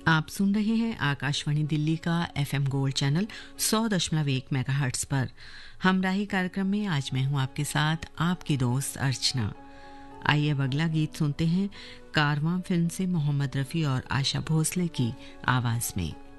आप सुन रहे हैं आकाशवाणी दिल्ली का एफएम गोल्ड चैनल 100.1 मेगाहर्ट्ज पर। हमराही कार्यक्रम में आज मैं हूं आपके साथ आपकी दोस्त अर्चना। आइए अब अगला गीत सुनते हैं कारवां फिल्म से मोहम्मद रफ़ी और आशा भोसले की आवाज़ में।